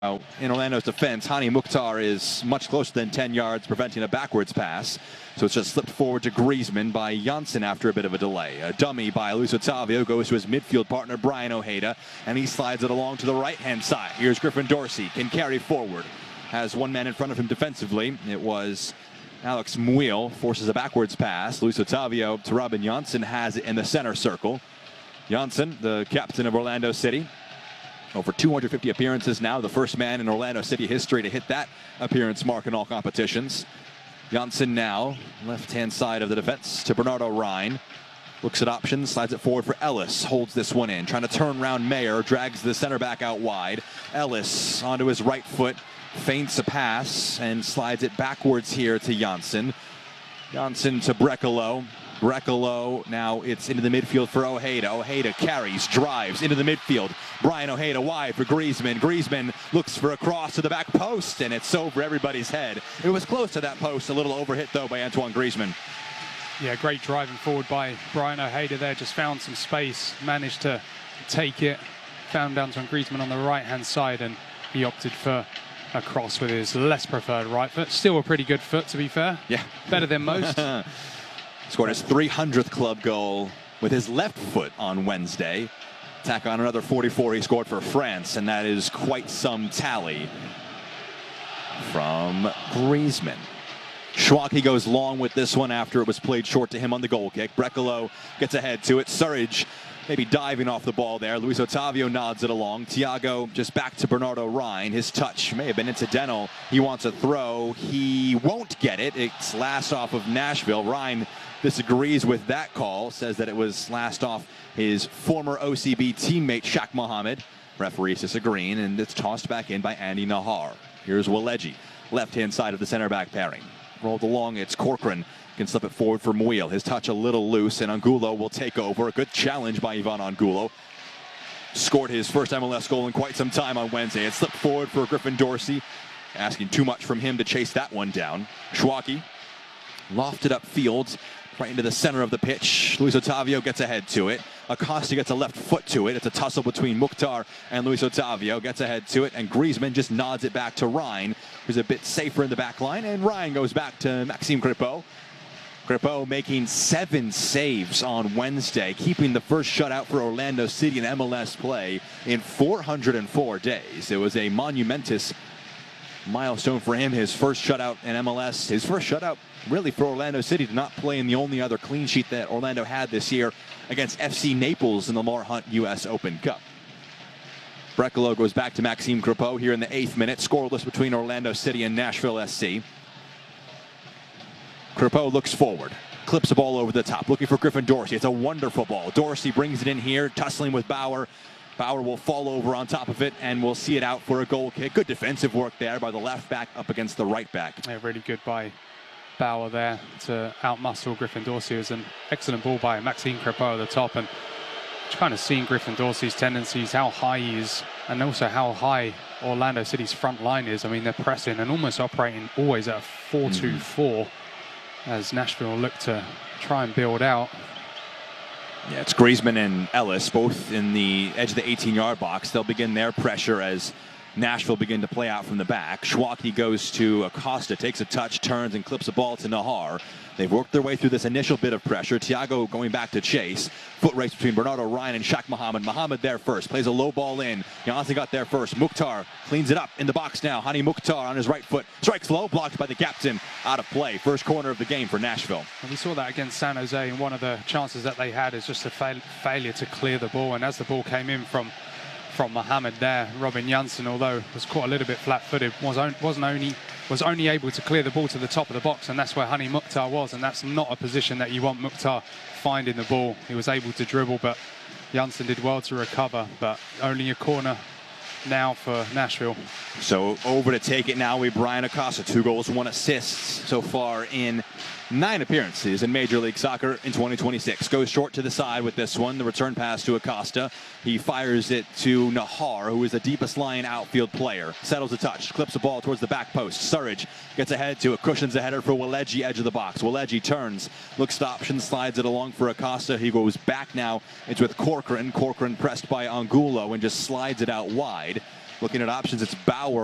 In Orlando's defense, Hani Mukhtar is much closer than 10 yards, preventing a backwards pass. So it's just slipped forward to Griezmann by Janssen after a bit of a delay. A dummy by Luis Otavio goes to his midfield partner, Brian Ojeda, and he slides it along to the right-hand side. Here's Griffin Dorsey, can carry forward. Has one man in front of him defensively. It was Alex Muyl, forces a backwards pass. Luis Otavio to Robin Janssen has it in the center circle. Janssen, the captain of Orlando City. Over 250 appearances now, the first man in Orlando City history to hit that appearance mark in all competitions. Janssen now, left-hand side of the defense to Bernardo Rijn. Looks at options, slides it forward for Ellis, holds this one in. Trying to turn around Mayer, drags the center back out wide. Ellis onto his right foot, feints a pass, and slides it backwards here to Janssen. Janssen to Brekalo. Brekalo, now it's into the midfield for Ojeda. Ojeda carries, drives into the midfield. Brian Ojeda wide for Griezmann. Griezmann looks for a cross to the back post, and it's over everybody's head. It was close to that post, a little overhit, though, by Antoine Griezmann. Yeah, great driving forward by Brian Ojeda there. Just found some space, managed to take it. Found Antoine Griezmann on the right-hand side, and he opted for a cross with his less preferred right foot. Still a pretty good foot, to be fair. Yeah. Better than most. Scored his 300th club goal with his left foot on Wednesday. Tack on another 44 he scored for France, and that is quite some tally from Griezmann. Schwalke goes long with this one after it was played short to him on the goal kick. Brekalo gets ahead to it. Surridge maybe diving off the ball there. Luis Otavio nods it along. Thiago just back to Bernardo Rijn. His touch may have been incidental. He wants a throw. He won't get it. It's last off of Nashville. Rijn disagrees with that call. Says that it was last off his former OCB teammate, Shaq Mohammed. Referees disagreeing, and it's tossed back in by Andy Nahar. Here's Waleji, left-hand side of the center back pairing. Rolled along, it's Corcoran. Can slip it forward for Muyl. His touch a little loose, and Angulo will take over. A good challenge by Ivan Angulo. Scored his first MLS goal in quite some time on Wednesday. It slipped forward for Griffin Dorsey. Asking too much from him to chase that one down. Schwalke lofted up field, right into the center of the pitch. Luis Otavio gets ahead to it. Acosta gets a left foot to it. It's a tussle between Mukhtar and Luis Otavio. Gets ahead to it, and Griezmann just nods it back to Rijn, who's a bit safer in the back line, and Rijn goes back to Maxime Crépeau. Crépeau making 7 saves on Wednesday, keeping the first shutout for Orlando City in MLS play in 404 days. It was a monumentous milestone for him, his first shutout in MLS, his first shutout really for Orlando City to not play in the only other clean sheet that Orlando had this year against FC Naples in the Lamar Hunt U.S. Open Cup. Brekalo goes back to Maxime Crépeau here in the 8th minute, scoreless between Orlando City and Nashville SC. Crépeau looks forward, clips the ball over the top, looking for Griffin Dorsey. It's a wonderful ball. Dorsey brings it in here, tussling with Bauer. Bauer will fall over on top of it, and we'll see it out for a goal kick. Good defensive work there by the left back up against the right back. Yeah, really good by Bauer there to outmuscle Griffin Dorsey. It was an excellent ball by Maxime Crépeau at the top, and just kind of seeing Griffin Dorsey's tendencies, how high he is, and also how high Orlando City's front line is. I mean, they're pressing and almost operating always at a 4-2-4 as Nashville look to try and build out. Yeah, it's Griezmann and Ellis, both in the edge of the 18-yard box. They'll begin their pressure as Nashville begin to play out from the back. Schwalke goes to Acosta, takes a touch, turns, and clips a ball to Nahar. They've worked their way through this initial bit of pressure. Thiago going back to chase. Foot race between Bernardo Rijn and Shaq Mohammed. Mohammed there first, plays a low ball in. Janssen got there first. Mukhtar cleans it up in the box now. Hani Mukhtar on his right foot. Strikes low, blocked by the captain. Out of play. First corner of the game for Nashville. And we saw that against San Jose, and one of the chances that they had is just a failure to clear the ball. And as the ball came in from Mohammed there, Robin Janssen, although was caught a little bit flat-footed, was only able to clear the ball to the top of the box, and that's where Hani Mukhtar was, and that's not a position that you want Mukhtar finding the ball. He was able to dribble, but Janssen did well to recover, but only a corner now for Nashville. So over to take it now, Brian Acosta, 2 goals, 1 assist so far in 9 appearances in Major League Soccer in 2026. Goes short to the side with this one. The return pass to Acosta. He fires it to Nahar, who is the deepest lying outfield player. Settles a touch, clips the ball towards the back post. Surridge gets ahead to it, cushions the header for Waleji, edge of the box. Waleji turns, looks to option, slides it along for Acosta. He goes back now. It's with Corcoran. Corcoran pressed by Angulo and just slides it out wide. Looking at options, it's Bauer